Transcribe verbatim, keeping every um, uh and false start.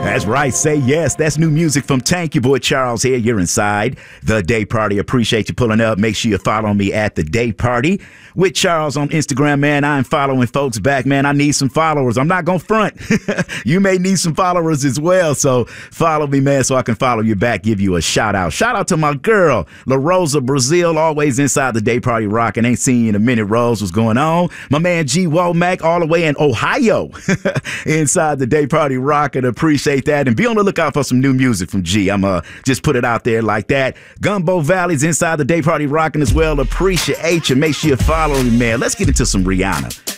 That's right. Say yes. That's new music from Tank. Your boy Charles here. You're inside The Day Party. Appreciate you pulling up. Make sure you follow me at The Day Party with Charles on Instagram, man. I'm following folks back, man. I need some followers. I'm not going to front. You may need some followers as well. So follow me, man, so I can follow you back, give you a shout out. Shout out to my girl, La Rosa Brazil, always inside The Day Party rocking. Ain't seen you in a minute, Rose. What's going on? My man G Womack, all the way in Ohio, inside The Day Party rocking. Appreciate that. And be on the lookout for some new music from G. I'm uh just put it out there like that. Gumbo Valley's inside The Day Party rocking as well. Appreciate you. Make sure you follow me, man. Let's get into some Rihanna.